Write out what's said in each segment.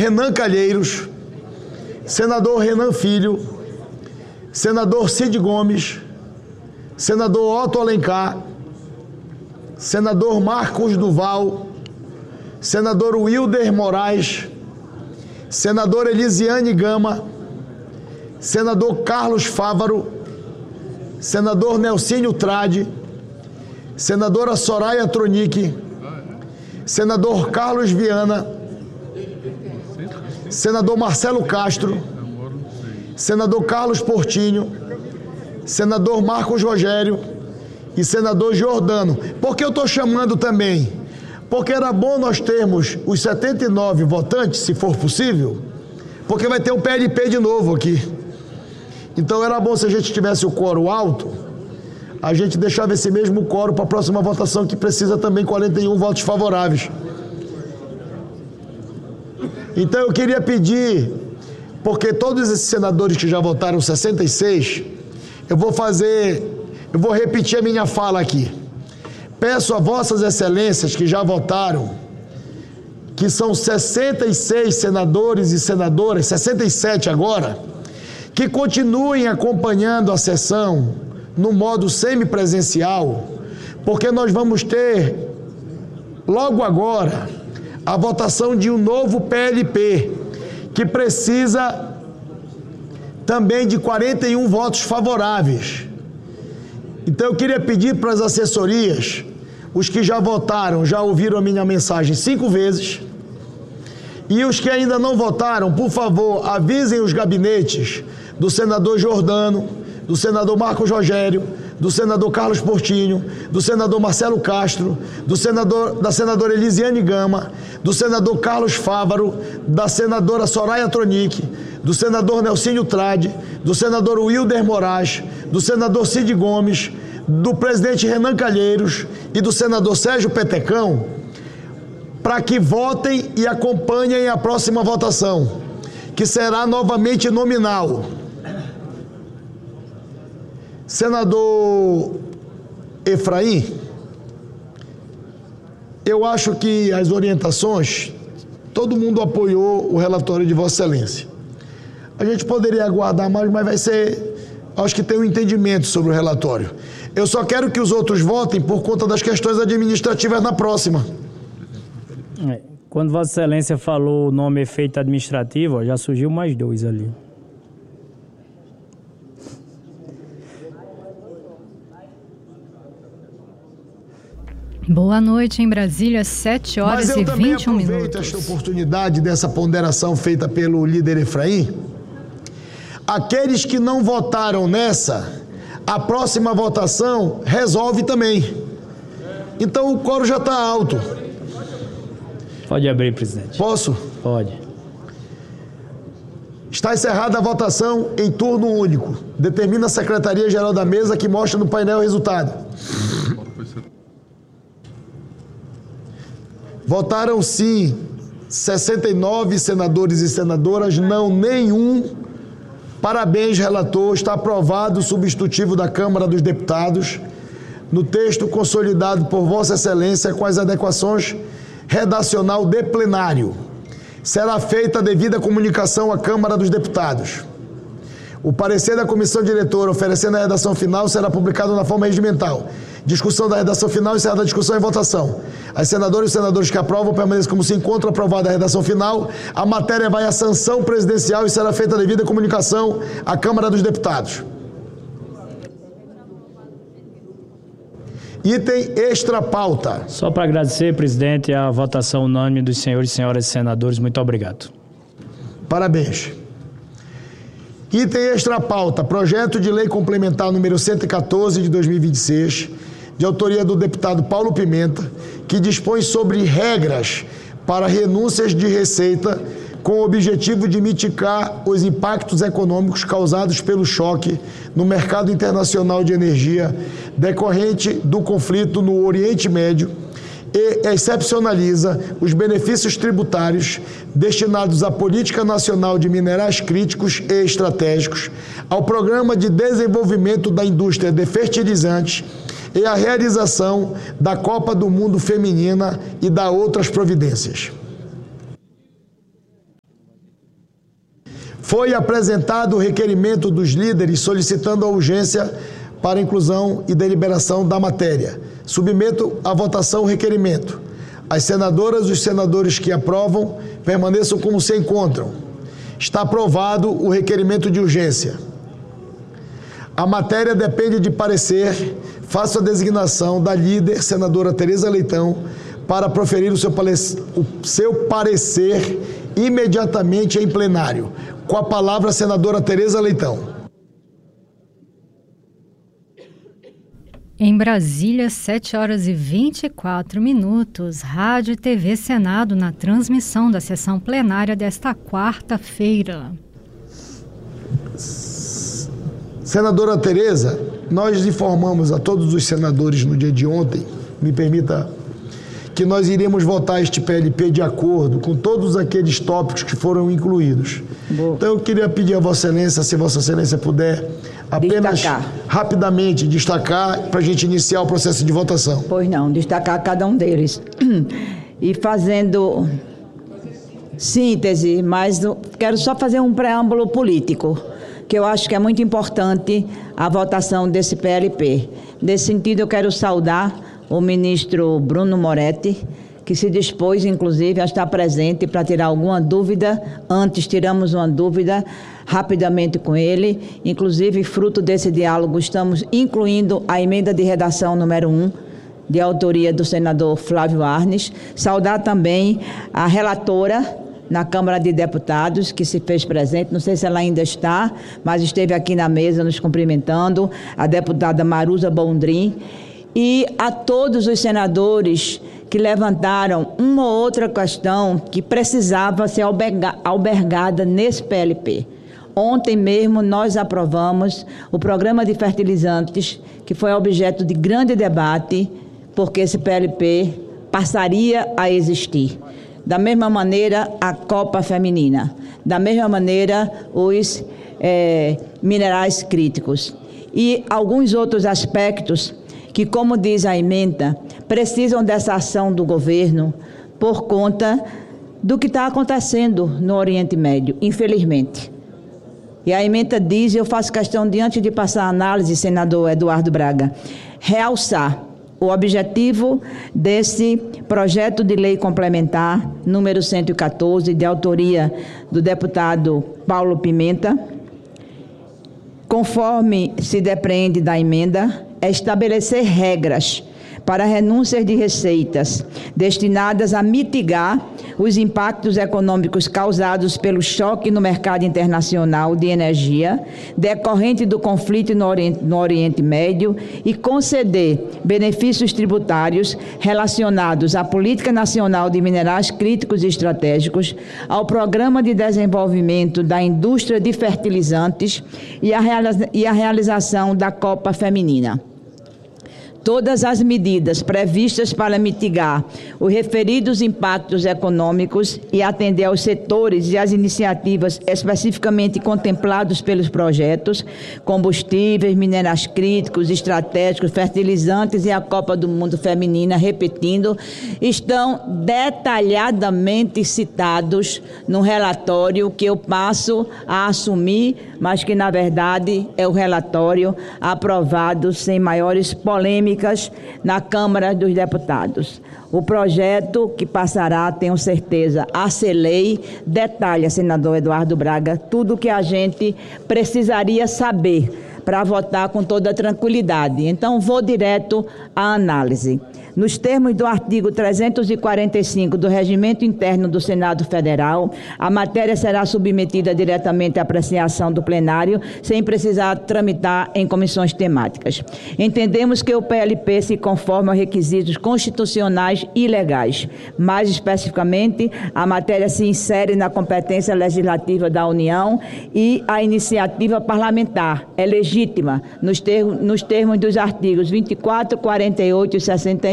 Renan Calheiros, senador Renan Filho, senador Cid Gomes, senador Otto Alencar, senador Marcos Duval, senador Wilder Moraes, senador Elisiane Gama, senador Carlos Fávaro, senador Nelsinho Trade, senadora Soraya Tronic, senador Carlos Viana, senador Marcelo Castro, senador Carlos Portinho, senador Marcos Rogério e senador Giordano. Por que eu estou chamando também? Porque era bom nós termos os 79 votantes, se for possível, porque vai ter um PLP de novo aqui. Então era bom se a gente tivesse o quórum alto, a gente deixava esse mesmo quórum para a próxima votação, que precisa também 41 votos favoráveis. Então eu queria pedir, porque todos esses senadores que já votaram 66, eu vou repetir a minha fala aqui. Peço a vossas excelências que já votaram, que são 66 senadores e senadoras, 67 agora, que continuem acompanhando a sessão no modo semipresencial, porque nós vamos ter, logo agora, a votação de um novo PLP, que precisa também de 41 votos favoráveis. Então eu queria pedir para as assessorias, os que já votaram, já ouviram a minha mensagem 5 vezes, e os que ainda não votaram, por favor, avisem os gabinetes do senador Giordano, do senador Marcos Rogério, do senador Carlos Portinho, do senador Marcelo Castro, da senadora Elisiane Gama, do senador Carlos Fávaro, da senadora Soraya Tronic, do senador Nelsinho Trade, do senador Wilder Moraes, do senador Cid Gomes, do presidente Renan Calheiros e do senador Sérgio Petecão, para que votem e acompanhem a próxima votação, que será novamente nominal. Senador Efraim, eu acho que as orientações, todo mundo apoiou o relatório de Vossa Excelência. A gente poderia aguardar mais, mas vai ser, acho que tem um entendimento sobre o relatório. Eu só quero que os outros votem por conta das questões administrativas na próxima. Quando Vossa Excelência falou o nome efeito administrativo, ó, já surgiu mais 2 ali. Boa noite em Brasília, 7 horas e 21 minutos. Mas eu também aproveito esta oportunidade dessa ponderação feita pelo líder Efraim. Aqueles que não votaram nessa, a próxima votação resolve também. Então o quórum já está alto. Pode abrir, presidente. Posso? Pode. Está encerrada a votação em turno único. Determina a Secretaria-Geral da Mesa, que mostra no painel o resultado. Votaram sim 69 senadores e senadoras, não nenhum. Parabéns, relator. Está aprovado o substitutivo da Câmara dos Deputados no texto consolidado por Vossa Excelência com as adequações redacional de plenário. Será feita a devida comunicação à Câmara dos Deputados. O parecer da comissão diretora oferecendo a redação final será publicado na forma regimental. Discussão da redação final, encerrada a discussão e votação. As senadoras e senadores que aprovam permanecem como se encontram. Aprovada a redação final, a matéria vai à sanção presidencial e será feita a devida comunicação à Câmara dos Deputados. Item extra pauta. Só para agradecer, presidente, a votação unânime dos senhores e senhoras senadores. Muito obrigado. Parabéns. Item extra pauta. Projeto de lei complementar número 114 de 2026, de autoria do deputado Paulo Pimenta, que dispõe sobre regras para renúncias de receita com o objetivo de mitigar os impactos econômicos causados pelo choque no mercado internacional de energia decorrente do conflito no Oriente Médio e excepcionaliza os benefícios tributários destinados à Política Nacional de Minerais Críticos e Estratégicos, ao Programa de Desenvolvimento da Indústria de Fertilizantes e à realização da Copa do Mundo Feminina e da outras providências. Foi apresentado o requerimento dos líderes solicitando a urgência para inclusão e deliberação da matéria. Submeto à votação o requerimento. As senadoras e os senadores que aprovam permaneçam como se encontram. Está aprovado o requerimento de urgência. A matéria depende de parecer. Faço a designação da líder, senadora Tereza Leitão, para proferir o seu parecer imediatamente em plenário. Com a palavra, a senadora Tereza Leitão. Em Brasília, 7 horas e 24 minutos. Rádio e TV Senado na transmissão da sessão plenária desta quarta-feira. Senadora Tereza, nós informamos a todos os senadores no dia de ontem, me permita, que nós iremos votar este PLP de acordo com todos aqueles tópicos que foram incluídos. Boa. Então eu queria pedir a Vossa Excelência, se Vossa Excelência puder apenas rapidamente destacar para a gente iniciar o processo de votação. Pois não, destacar cada um deles. E fazendo síntese, mas quero só fazer um preâmbulo político, que eu acho que é muito importante a votação desse PLP. Nesse sentido, eu quero saudar o ministro Bruno Moretti, que se dispôs, inclusive, a estar presente para tirar alguma dúvida. Antes tiramos uma dúvida rapidamente com ele. Inclusive, fruto desse diálogo, estamos incluindo a emenda de redação número 1, de autoria do senador Flávio Arnes. Saudar também a relatora na Câmara de Deputados, que se fez presente, não sei se ela ainda está, mas esteve aqui na mesa nos cumprimentando, a deputada Maruza Bondrin, e a todos os senadores que levantaram uma ou outra questão que precisava ser albergada nesse PLP. Ontem mesmo nós aprovamos o programa de fertilizantes, que foi objeto de grande debate, porque esse PLP passaria a existir. Da mesma maneira, a Copa Feminina. Da mesma maneira, os minerais críticos. E alguns outros aspectos que, como diz a emenda, precisam dessa ação do governo por conta do que está acontecendo no Oriente Médio, infelizmente. E a emenda diz, eu faço questão, diante de passar a análise, senador Eduardo Braga, realçar o objetivo desse projeto de lei complementar, número 114, de autoria do deputado Paulo Pimenta, conforme se depreende da emenda, é estabelecer regras para renúncias de receitas destinadas a mitigar os impactos econômicos causados pelo choque no mercado internacional de energia decorrente do conflito no Oriente Médio e conceder benefícios tributários relacionados à Política Nacional de Minerais Críticos e Estratégicos, ao Programa de Desenvolvimento da Indústria de Fertilizantes e a realização da Copa Feminina. Todas as medidas previstas para mitigar os referidos impactos econômicos e atender aos setores e às iniciativas especificamente contemplados pelos projetos, combustíveis, minerais críticos, estratégicos, fertilizantes e a Copa do Mundo Feminina, repetindo, estão detalhadamente citados no relatório que eu passo a assumir, mas que, na verdade, é o relatório aprovado sem maiores polêmicas na Câmara dos Deputados. O projeto que passará, tenho certeza, a ser lei, detalha, senador Eduardo Braga, tudo o que a gente precisaria saber para votar com toda tranquilidade. Então, vou direto à análise. Nos termos do artigo 345 do Regimento Interno do Senado Federal, a matéria será submetida diretamente à apreciação do plenário, sem precisar tramitar em comissões temáticas. Entendemos que o PLP se conforma aos requisitos constitucionais e legais. Mais especificamente, a matéria se insere na competência legislativa da União e a iniciativa parlamentar é legítima nos termos dos artigos 24, 48 e 61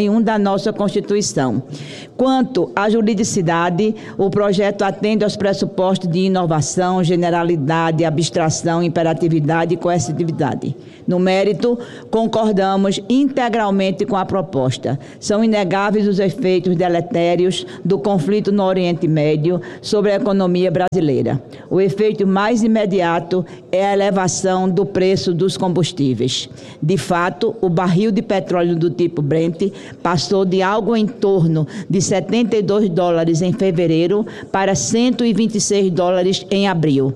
191 da nossa Constituição. Quanto à juridicidade, o projeto atende aos pressupostos de inovação, generalidade, abstração, imperatividade e coercitividade. No mérito, concordamos integralmente com a proposta. São inegáveis os efeitos deletérios do conflito no Oriente Médio sobre a economia brasileira. O efeito mais imediato é a elevação do preço dos combustíveis. De fato, o barril de petróleo do tipo Brent passou de algo em torno de $72 em fevereiro para $126 em abril.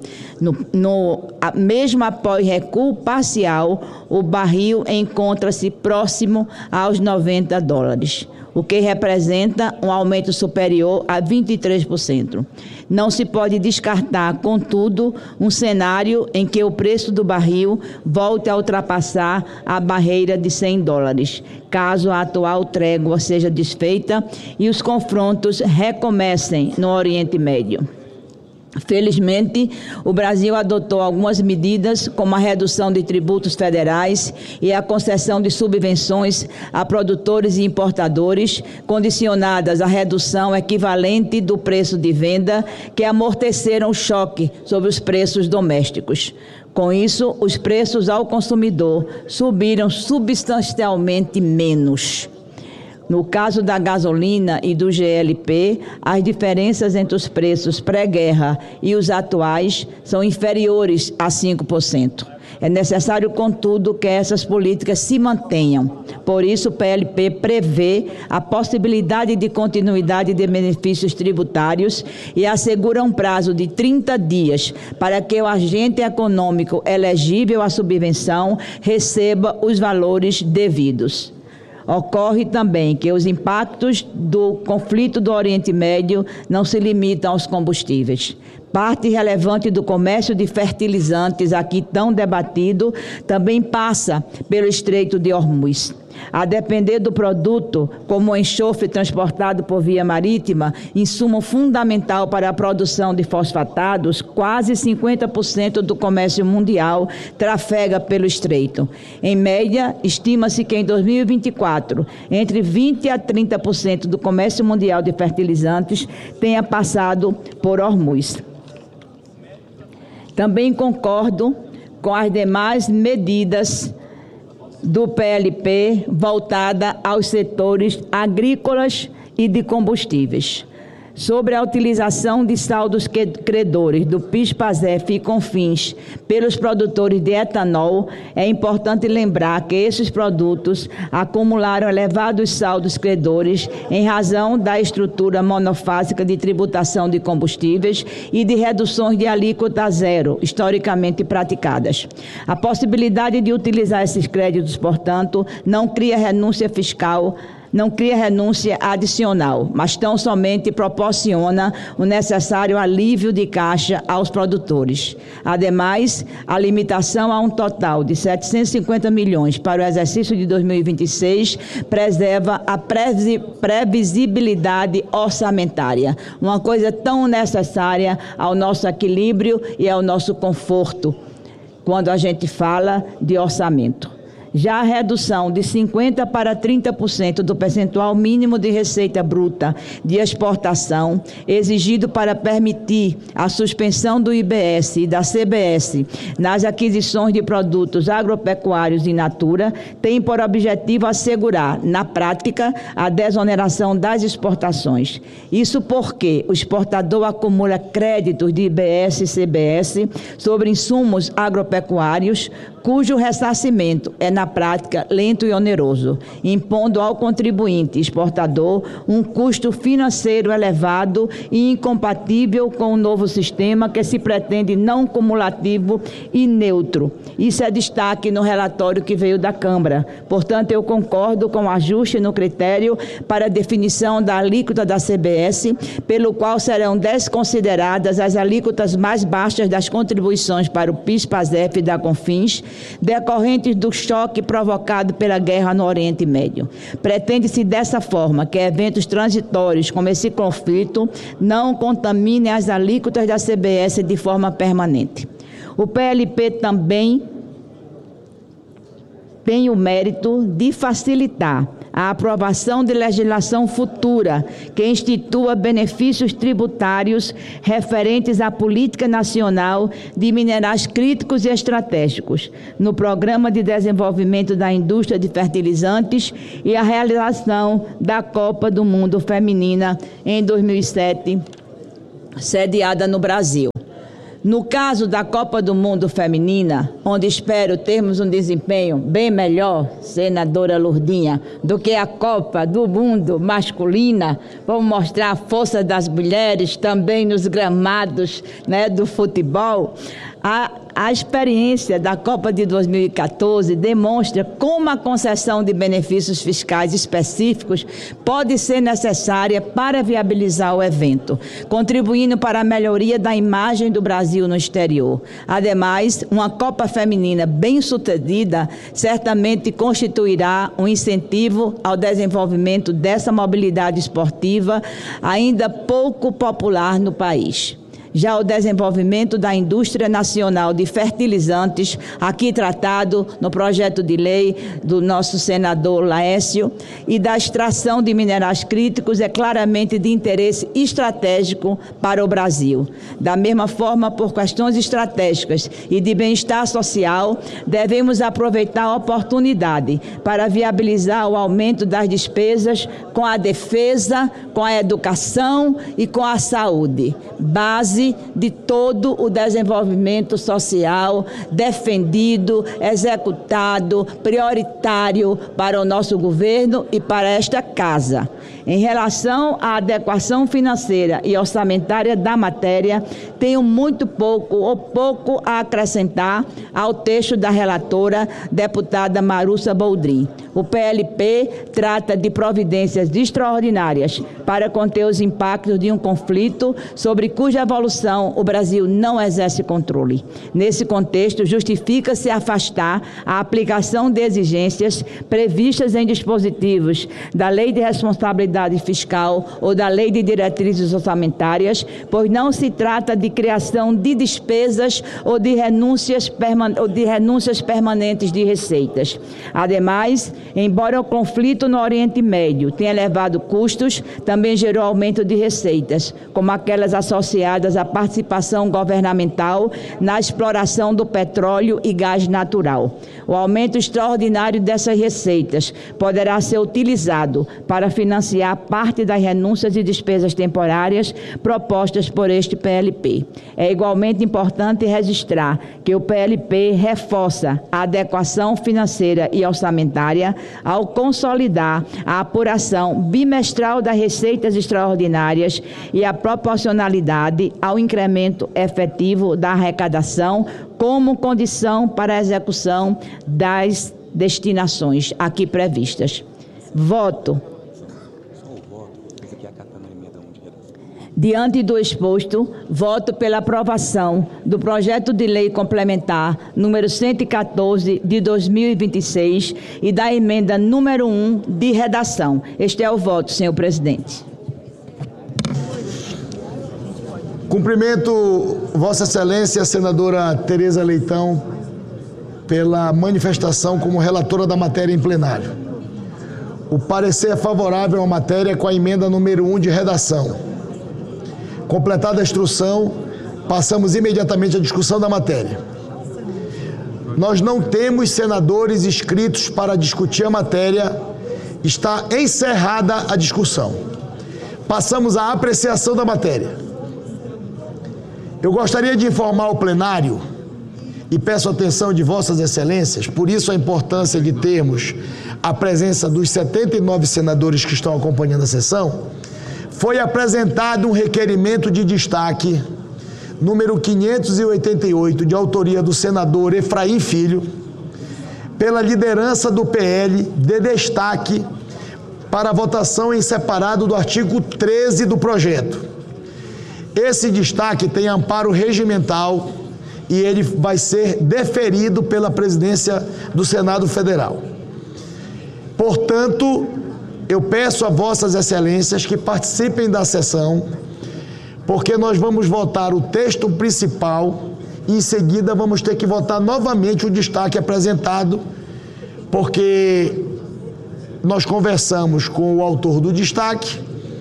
Mesmo após recuo parcial, o barril encontra-se próximo aos $90, o que representa um aumento superior a 23%. Não se pode descartar, contudo, um cenário em que o preço do barril volte a ultrapassar a barreira de $100, caso a atual trégua seja desfeita e os confrontos recomecem no Oriente Médio. Felizmente, o Brasil adotou algumas medidas, como a redução de tributos federais e a concessão de subvenções a produtores e importadores, condicionadas à redução equivalente do preço de venda, que amorteceram o choque sobre os preços domésticos. Com isso, os preços ao consumidor subiram substancialmente menos. No caso da gasolina e do GLP, as diferenças entre os preços pré-guerra e os atuais são inferiores a 5%. É necessário, contudo, que essas políticas se mantenham. Por isso, o PLP prevê a possibilidade de continuidade de benefícios tributários e assegura um prazo de 30 dias para que o agente econômico elegível à subvenção receba os valores devidos. Ocorre também que os impactos do conflito do Oriente Médio não se limitam aos combustíveis. Parte relevante do comércio de fertilizantes, aqui tão debatido, também passa pelo Estreito de Hormuz. A depender do produto, como o enxofre transportado por via marítima, insumo fundamental para a produção de fosfatados, quase 50% do comércio mundial trafega pelo Estreito. Em média, estima-se que em 2024, entre 20% a 30% do comércio mundial de fertilizantes tenha passado por Hormuz. Também concordo com as demais medidas do PLP voltada aos setores agrícolas e de combustíveis. Sobre a utilização de saldos credores do PIS/PASEF e CONFINS pelos produtores de etanol, é importante lembrar que esses produtos acumularam elevados saldos credores em razão da estrutura monofásica de tributação de combustíveis e de reduções de alíquota zero, historicamente praticadas. A possibilidade de utilizar esses créditos, portanto, não cria renúncia adicional, mas tão somente proporciona o necessário alívio de caixa aos produtores. Ademais, a limitação a um total de 750 milhões para o exercício de 2026 preserva a previsibilidade orçamentária, uma coisa tão necessária ao nosso equilíbrio e ao nosso conforto quando a gente fala de orçamento. Já a redução de 50% para 30% do percentual mínimo de receita bruta de exportação, exigido para permitir a suspensão do IBS e da CBS nas aquisições de produtos agropecuários in natura, tem por objetivo assegurar, na prática, a desoneração das exportações. Isso porque o exportador acumula créditos de IBS e CBS sobre insumos agropecuários, cujo ressarcimento é, na prática, lento e oneroso, impondo ao contribuinte exportador um custo financeiro elevado e incompatível com o novo sistema que se pretende não cumulativo e neutro. Isso é destaque no relatório que veio da Câmara. Portanto, eu concordo com o ajuste no critério para a definição da alíquota da CBS, pelo qual serão desconsideradas as alíquotas mais baixas das contribuições para o PIS/PASEF da CONFINS, decorrentes do choque provocado pela guerra no Oriente Médio. Pretende-se dessa forma que eventos transitórios como esse conflito não contaminem as alíquotas da CBS de forma permanente. O PLP também tem o mérito de facilitar a aprovação de legislação futura que institua benefícios tributários referentes à política nacional de minerais críticos e estratégicos, no Programa de Desenvolvimento da Indústria de Fertilizantes e a realização da Copa do Mundo Feminina em 2007, sediada no Brasil. No caso da Copa do Mundo Feminina, onde espero termos um desempenho bem melhor, senadora Lourdinha, do que a Copa do Mundo masculina, vamos mostrar a força das mulheres também nos gramados, né, do futebol. A experiência da Copa de 2014 demonstra como a concessão de benefícios fiscais específicos pode ser necessária para viabilizar o evento, contribuindo para a melhoria da imagem do Brasil no exterior. Ademais, uma Copa Feminina bem-sucedida certamente constituirá um incentivo ao desenvolvimento dessa mobilidade esportiva ainda pouco popular no país. Já o desenvolvimento da indústria nacional de fertilizantes, aqui tratado no projeto de lei do nosso senador Laércio, e da extração de minerais críticos é claramente de interesse estratégico para o Brasil. Da mesma forma, por questões estratégicas e de bem-estar social, devemos aproveitar a oportunidade para viabilizar o aumento das despesas com a defesa, com a educação e com a saúde, base de todo o desenvolvimento social defendido, executado, prioritário para o nosso governo e para esta casa. Em relação à adequação financeira e orçamentária da matéria, tenho muito pouco ou pouco a acrescentar ao texto da relatora, deputada Marúcia Boldrin. O PLP trata de providências extraordinárias para conter os impactos de um conflito sobre cuja evolução o Brasil não exerce controle. Nesse contexto, justifica-se afastar a aplicação de exigências previstas em dispositivos da Lei de Responsabilidade Fiscal ou da Lei de Diretrizes Orçamentárias, pois não se trata de criação de despesas ou de renúncias permanentes de receitas. Ademais, embora o conflito no Oriente Médio tenha levado custos, também gerou aumento de receitas, como aquelas associadas à participação governamental na exploração do petróleo e gás natural. O aumento extraordinário dessas receitas poderá ser utilizado para financiar parte das renúncias e despesas temporárias propostas por este PLP. É igualmente importante registrar que o PLP reforça a adequação financeira e orçamentária ao consolidar a apuração bimestral das receitas extraordinárias e a proporcionalidade ao incremento efetivo da arrecadação como condição para a execução das destinações aqui previstas. Voto. Diante do exposto, voto pela aprovação do projeto de lei complementar número 114 de 2026 e da emenda número 1 de redação. Este é o voto, senhor presidente. Cumprimento Vossa Excelência, a senadora Tereza Leitão, pela manifestação como relatora da matéria em plenário. O parecer é favorável à matéria com a emenda número 1 de redação. Completada a instrução, passamos imediatamente à discussão da matéria. Nós não temos senadores inscritos para discutir a matéria. Está encerrada a discussão. Passamos à apreciação da matéria. Eu gostaria de informar o plenário, e peço a atenção de Vossas Excelências, por isso a importância de termos a presença dos 79 senadores que estão acompanhando a sessão. Foi apresentado um requerimento de destaque, número 588, de autoria do senador Efraim Filho, pela liderança do PL, de destaque para a votação em separado do artigo 13 do projeto. Esse destaque tem amparo regimental e ele vai ser deferido pela presidência do Senado Federal. Portanto, eu peço a Vossas Excelências que participem da sessão, porque nós vamos votar o texto principal e em seguida vamos ter que votar novamente o destaque apresentado, porque nós conversamos com o autor do destaque,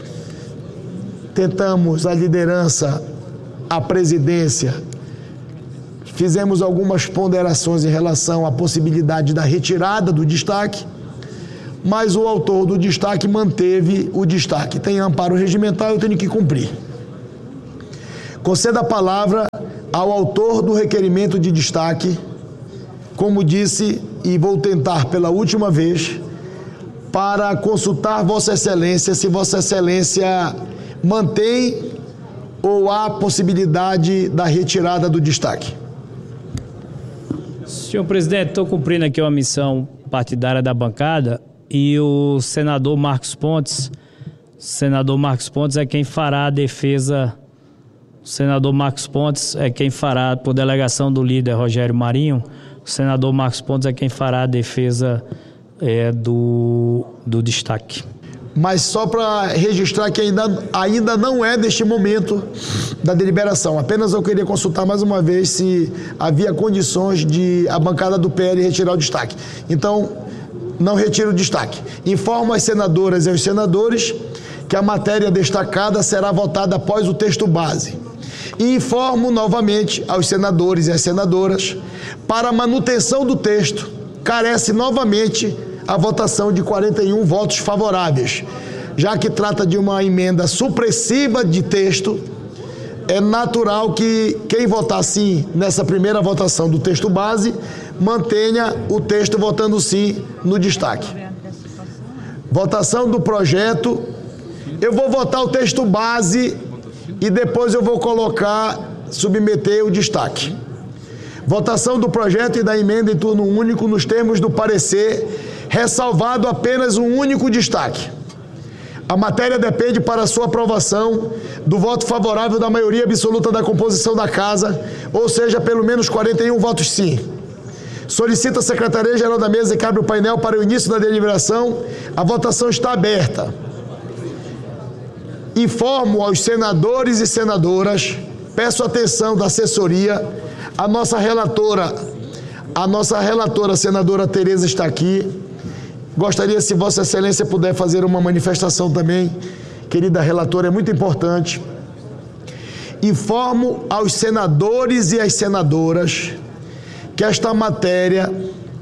tentamos a liderança, a presidência, fizemos algumas ponderações em relação à possibilidade da retirada do destaque, mas o autor do destaque manteve o destaque. Tem amparo regimental, eu tenho que cumprir. Conceda a palavra ao autor do requerimento de destaque, como disse, e vou tentar pela última vez, para consultar Vossa Excelência se Vossa Excelência mantém ou há possibilidade da retirada do destaque. Senhor presidente, estou cumprindo aqui uma missão partidária da bancada e o senador Marcos Pontes é quem fará a defesa. O senador Marcos Pontes é quem fará, por delegação do líder Rogério Marinho, o senador Marcos Pontes é quem fará a defesa do destaque. Mas só para registrar que ainda não é deste momento da deliberação. Apenas eu queria consultar mais uma vez se havia condições de a bancada do PL retirar o destaque. Então, não retiro o destaque. Informo as senadoras e aos senadores que a matéria destacada será votada após o texto base. E informo novamente aos senadores e às senadoras, para a manutenção do texto, carece novamente a votação de 41 votos favoráveis. Já que trata de uma emenda supressiva de texto, é natural que quem votar sim nessa primeira votação do texto base, mantenha o texto votando sim no destaque. Votação do projeto. Eu vou votar o texto base e depois eu vou submeter o destaque. Votação do projeto e da emenda em turno único nos termos do parecer, ressalvado apenas um único destaque. A matéria depende para sua aprovação do voto favorável da maioria absoluta da composição da Casa, ou seja, pelo menos 41 votos sim. Solicita a Secretaria-Geral da Mesa que abra o painel para o início da deliberação. A votação está aberta. Informo aos senadores e senadoras, peço atenção da assessoria, a nossa relatora, senadora Tereza, está aqui. Gostaria, se Vossa Excelência puder fazer uma manifestação também, querida relatora, é muito importante. Informo aos senadores e às senadoras que esta matéria,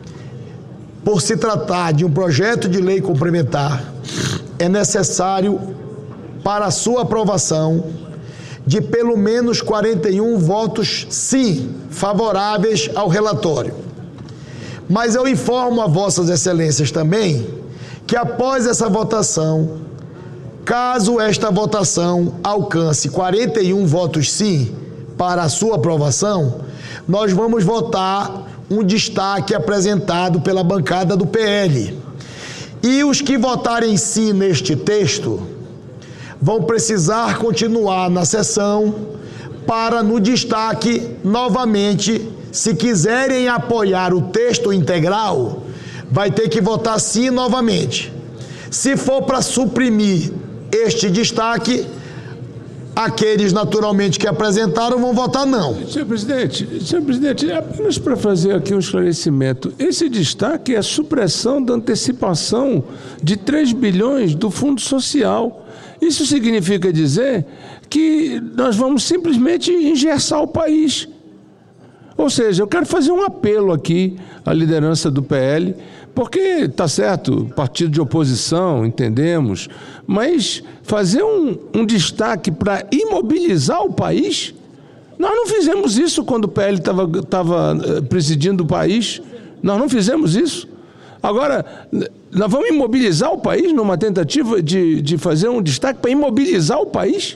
por se tratar de um projeto de lei complementar, é necessário, para a sua aprovação, de pelo menos 41 votos sim, favoráveis ao relatório. Mas eu informo a Vossas Excelências também que após essa votação, caso esta votação alcance 41 votos sim para a sua aprovação, nós vamos votar um destaque apresentado pela bancada do PL. E os que votarem sim neste texto vão precisar continuar na sessão para, no destaque, novamente, se quiserem apoiar o texto integral, vai ter que votar sim novamente. Se for para suprimir este destaque, aqueles naturalmente que apresentaram vão votar não. Senhor presidente, apenas para fazer aqui um esclarecimento, esse destaque é a supressão da antecipação de 3 bilhões do Fundo Social. Isso significa dizer que nós vamos simplesmente engessar o país. Ou seja, eu quero fazer um apelo aqui à liderança do PL, porque está certo, partido de oposição, entendemos, mas fazer um destaque para imobilizar o país, nós não fizemos isso quando o PL estava presidindo o país, nós não fizemos isso. Agora, nós vamos imobilizar o país numa tentativa de fazer um destaque para imobilizar o país?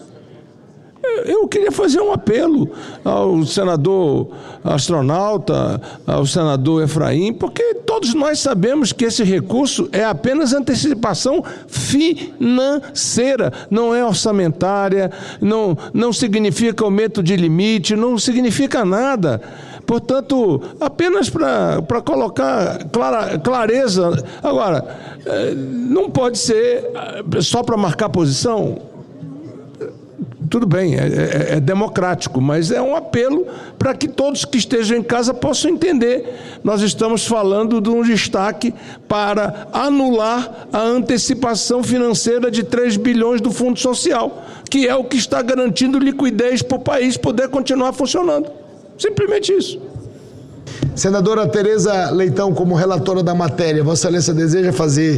Eu queria fazer um apelo ao senador astronauta, ao senador Efraim, porque todos nós sabemos que esse recurso é apenas antecipação financeira, não é orçamentária, não significa aumento de limite, não significa nada. Portanto, apenas para colocar clareza. Agora, não pode ser só para marcar posição. tudo bem, é democrático, mas é um apelo para que todos que estejam em casa possam entender. Nós estamos falando de um destaque para anular a antecipação financeira de 3 bilhões do Fundo Social, que é o que está garantindo liquidez para o país poder continuar funcionando. Simplesmente isso. Senadora Tereza Leitão, como relatora da matéria, Vossa Excelência deseja fazer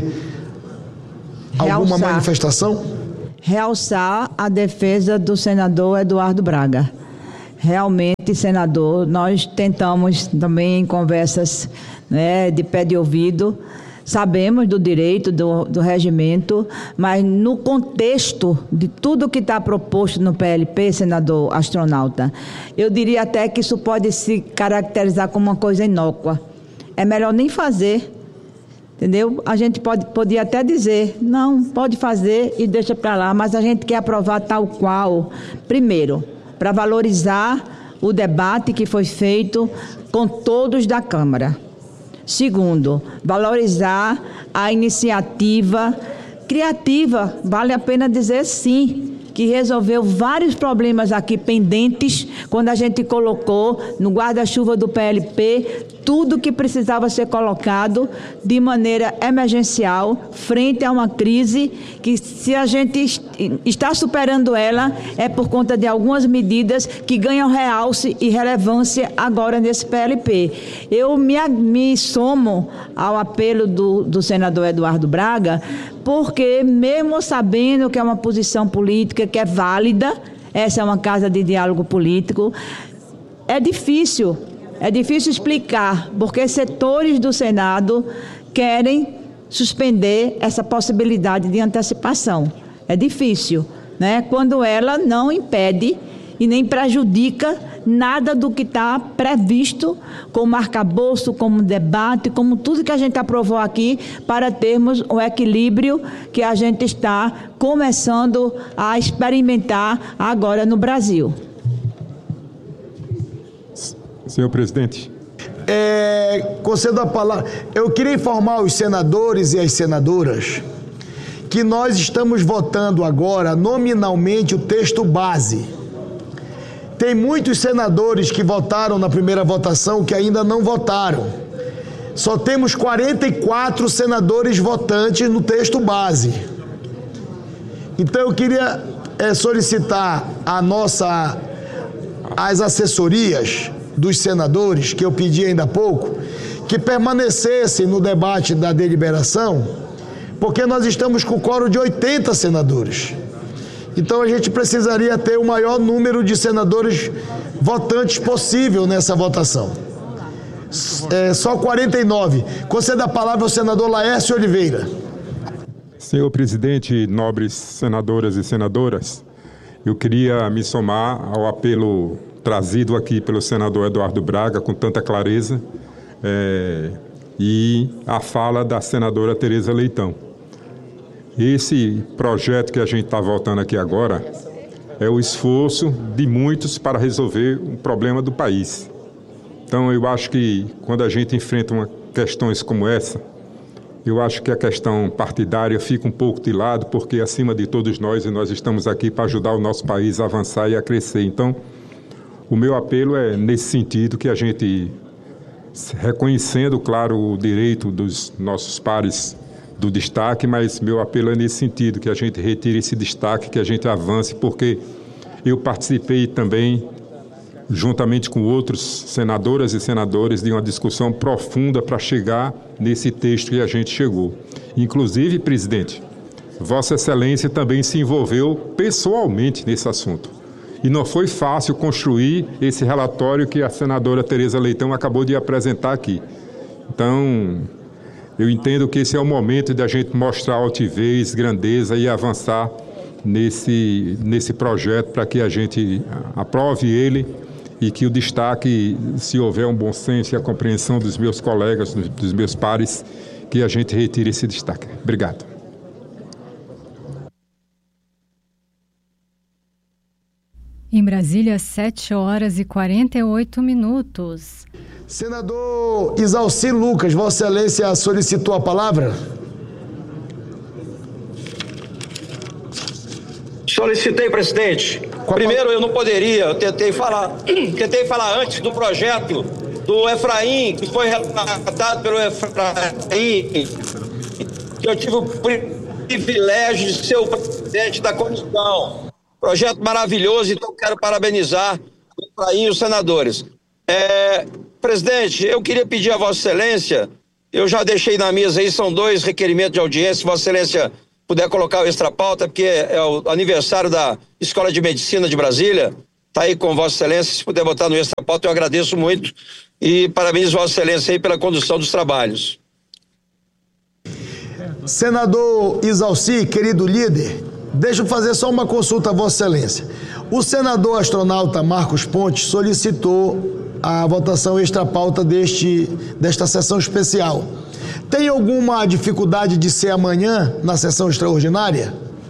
alguma manifestação? Realçar a defesa do senador Eduardo Braga. Realmente, senador, nós tentamos também em conversas, né, de pé de ouvido, sabemos do direito, do regimento, mas no contexto de tudo que está proposto no PLP, senador astronauta, eu diria até que isso pode se caracterizar como uma coisa inócua. É melhor nem fazer. Entendeu? A gente podia até dizer, não, pode fazer e deixa para lá, mas a gente quer aprovar tal qual. Primeiro, para valorizar o debate que foi feito com todos da Câmara. Segundo, valorizar a iniciativa criativa, vale a pena dizer sim, que resolveu vários problemas aqui pendentes, quando a gente colocou no guarda-chuva do PLP tudo que precisava ser colocado de maneira emergencial, frente a uma crise que, se a gente está superando ela, é por conta de algumas medidas que ganham realce e relevância agora nesse PLP. Eu me somo ao apelo do senador Eduardo Braga, porque mesmo sabendo que é uma posição política que é válida, essa é uma casa de diálogo político, é difícil explicar, porque setores do Senado querem suspender essa possibilidade de antecipação. É difícil, né? Quando ela não impede e nem prejudica nada do que está previsto como arcabouço, como debate, como tudo que a gente aprovou aqui para termos o equilíbrio que a gente está começando a experimentar agora no Brasil. Senhor presidente. Concedo a palavra. Eu queria informar os senadores e as senadoras que nós estamos votando agora nominalmente o texto base. Tem muitos senadores que votaram na primeira votação que ainda não votaram. Só temos 44 senadores votantes no texto base. Então eu queria solicitar as assessorias dos senadores, que eu pedi ainda há pouco, que permanecessem no debate da deliberação, porque nós estamos com o quórum de 80 senadores. Então a gente precisaria ter o maior número de senadores votantes possível nessa votação. Só 49. Concedo a palavra ao senador Laércio Oliveira. Senhor presidente, nobres senadoras e senadoras, eu queria me somar ao apelo trazido aqui pelo senador Eduardo Braga com tanta clareza e a fala da senadora Tereza Leitão. Esse projeto que a gente está votando aqui agora é o esforço de muitos para resolver um problema do país. Então, eu acho que quando a gente enfrenta questões como essa, eu acho que a questão partidária fica um pouco de lado, porque acima de todos nós estamos aqui para ajudar o nosso país a avançar e a crescer. Então, o meu apelo é nesse sentido, que a gente, reconhecendo, claro, o direito dos nossos pares do destaque, mas meu apelo é nesse sentido, que a gente retire esse destaque, que a gente avance, porque eu participei também, juntamente com outros senadoras e senadores, de uma discussão profunda para chegar nesse texto que a gente chegou. Inclusive, presidente, Vossa Excelência também se envolveu pessoalmente nesse assunto. E não foi fácil construir esse relatório que a senadora Tereza Leitão acabou de apresentar aqui. Então, eu entendo que esse é o momento de a gente mostrar altivez, grandeza e avançar nesse projeto para que a gente aprove ele e que o destaque, se houver um bom senso e a compreensão dos meus colegas, dos meus pares, que a gente retire esse destaque. Obrigado. Em Brasília, 7h48. Senador Isalci Lucas, Vossa Excelência solicitou a palavra? Solicitei, presidente. Primeiro, eu não poderia, eu tentei falar antes do projeto do Efraim, que foi relatado pelo Efraim, que eu tive o privilégio de ser o presidente da comissão. Projeto maravilhoso, então quero parabenizar o Efraim e os senadores. Presidente, eu queria pedir a Vossa Excelência, eu já deixei na mesa aí, são 2 requerimentos de audiência, se Vossa Excelência puder colocar o extra pauta, porque é o aniversário da Escola de Medicina de Brasília, está aí com Vossa Excelência, se puder botar no extra pauta, eu agradeço muito e parabenizo Vossa Excelência aí pela condução dos trabalhos. Senador Isalci, querido líder, deixa eu fazer só uma consulta a Vossa Excelência. O senador astronauta Marcos Pontes solicitou a votação extra pauta desta sessão especial. Tem alguma dificuldade de ser amanhã na sessão extraordinária?